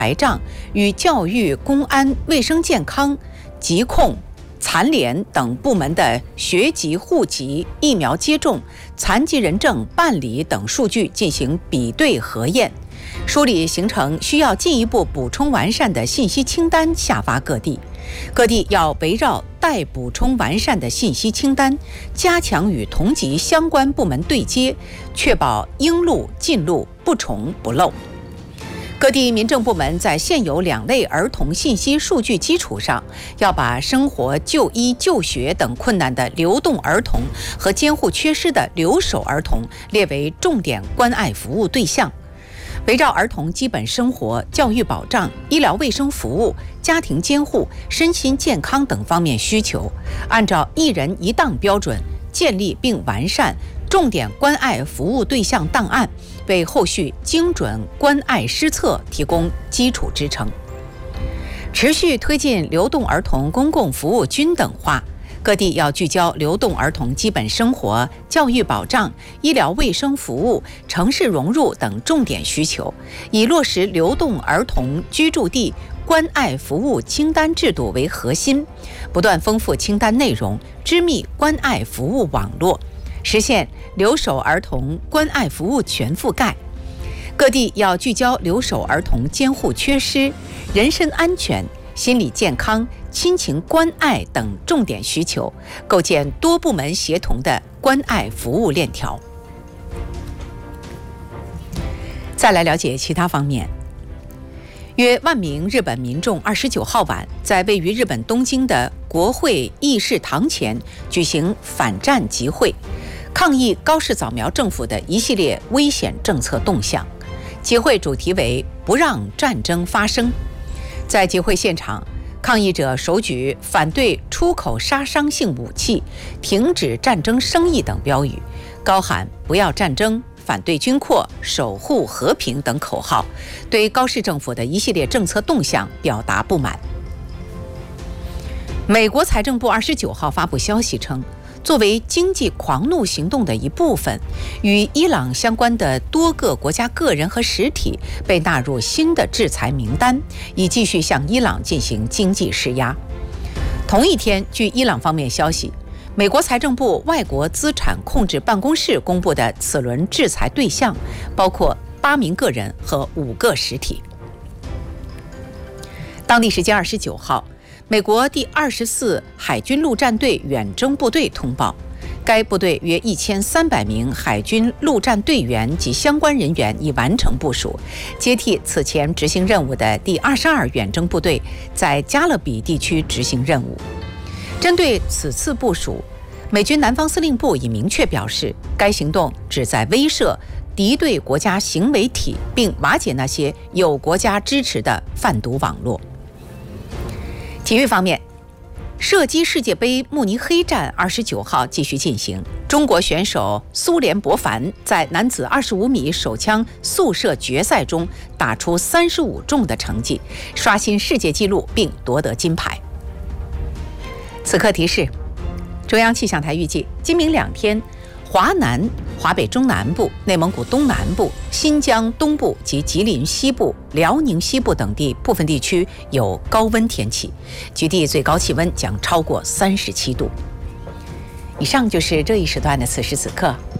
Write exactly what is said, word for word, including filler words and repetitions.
白障与教育、公安、卫生健康、疾控、残联等部门的学籍、户籍、疫苗接种、残疾人证办理等数据进行比对核验，梳理形成需要进一步补充完善的信息清单，下发各地。各地要围绕待补充完善的信息清单，加强与同级相关部门对接，确保应录尽录，不重不漏。各地民政部门在现有两类儿童信息数据基础上，要把生活、就医、就学等困难的流动儿童和监护缺失的留守儿童列为重点关爱服务对象，围绕儿童基本生活、教育保障、医疗卫生服务、家庭监护、身心健康等方面需求，按照一人一档标准建立并完善重点关爱服务对象档案，为后续精准关爱施策提供基础支撑。持续推进流动儿童公共服务均等化，各地要聚焦流动儿童基本生活、教育保障、医疗卫生服务、城市融入等重点需求，以落实流动儿童居住地关爱服务清单制度为核心，不断丰富清单内容，织密关爱服务网络，实现留守儿童关爱服务全覆盖。各地要聚焦留守儿童监护缺失、人身安全、心理健康、亲情关爱等重点需求，构建多部门协同的关爱服务链条。再来了解其他方面。约万名日本民众二十九号晚在位于日本东京的国会议事堂前举行反战集会，抗议高市早苗政府的一系列危险政策动向。集会主题为“不让战争发生”。在集会现场，抗议者手举反对出口杀伤性武器、停止战争生意等标语，高喊“不要战争”、反对军扩、守护和平等口号，对高市政府的一系列政策动向表达不满。美国财政部二十九号发布消息称，作为经济狂怒行动的一部分，与伊朗相关的多个国家个人和实体被纳入新的制裁名单，以继续向伊朗进行经济施压。同一天，据伊朗方面消息，美国财政部外国资产控制办公室公布的此轮制裁对象包括八名个人和五个实体。当地时间二十九号，美国第二十四海军陆战队远征部队通报，该部队约一千三百名海军陆战队员及相关人员已完成部署，接替此前执行任务的第二十二远征部队在加勒比地区执行任务。针对此次部署，美军南方司令部已明确表示，该行动旨在威慑敌对国家行为体，并瓦解那些有国家支持的贩毒网络。体育方面，射击世界杯慕尼黑站二十九号继续进行，中国选手苏联博凡在男子二十五米手枪速射决赛中打出三十五中的成绩，刷新世界纪录并夺得金牌。此刻提示，中央气象台预计今明两天，华南、华北中南部、内蒙古东南部、新疆东部及吉林西部、辽宁西部等地部分地区有高温天气，局地最高气温将超过三十七度。以上就是这一时段的此时此刻，